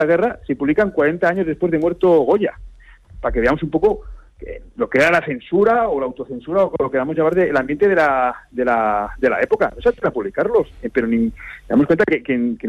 la guerra se publican 40 años después de muerto Goya, para que veamos un poco lo que era la censura o la autocensura, o lo que queramos llamar del ambiente de la época. No se atreven a publicarlos, pero damos cuenta que